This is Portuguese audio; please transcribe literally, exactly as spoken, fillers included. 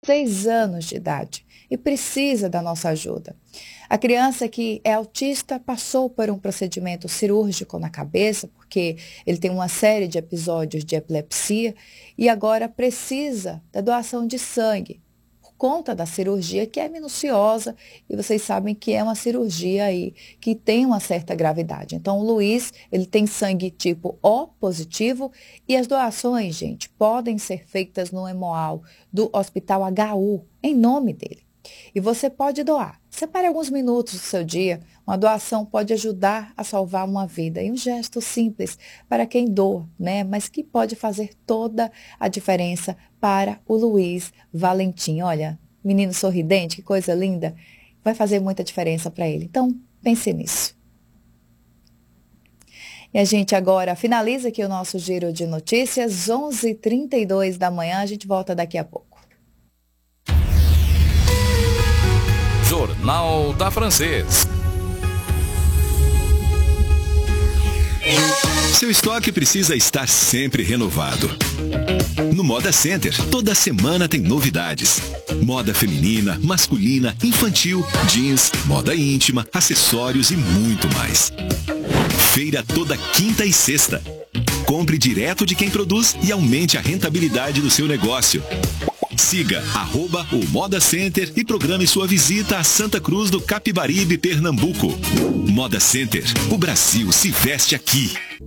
seis anos de idade e precisa da nossa ajuda. A criança que é autista passou por um procedimento cirúrgico na cabeça, porque ele tem uma série de episódios de epilepsia e agora precisa da doação de sangue, por conta da cirurgia que é minuciosa e vocês sabem que é uma cirurgia aí que tem uma certa gravidade. Então o Luiz, ele tem sangue tipo O positivo e as doações, gente, podem ser feitas no Hemoal do Hospital H U, em nome dele. E você pode doar. Separe alguns minutos do seu dia. Uma doação pode ajudar a salvar uma vida. E um gesto simples para quem doa, né? Mas que pode fazer toda a diferença para o Luiz Valentim. Olha, menino sorridente, que coisa linda. Vai fazer muita diferença para ele. Então, pense nisso. E a gente agora finaliza aqui o nosso giro de notícias. onze e trinta e dois da manhã. A gente volta daqui a pouco. Jornal da Francês. Seu estoque precisa estar sempre renovado. No Moda Center, toda semana tem novidades. Moda feminina, masculina, infantil, jeans, moda íntima, acessórios e muito mais. Feira toda quinta e sexta. Compre direto de quem produz e aumente a rentabilidade do seu negócio. Siga arroba o Moda Center e programe sua visita a Santa Cruz do Capibaribe, Pernambuco. Moda Center, o Brasil se veste aqui.